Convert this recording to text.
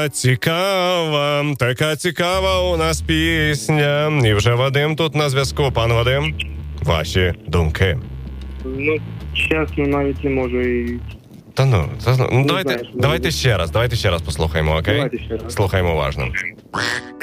така цікава у нас пісня. І вже Вадим тут на зв'язку. Пан Вадим, ваші думки. Ну, чесно, навіть не можу і... Давайте ще раз послухаємо, окей? Давайте ще раз. Слухаємо уважно.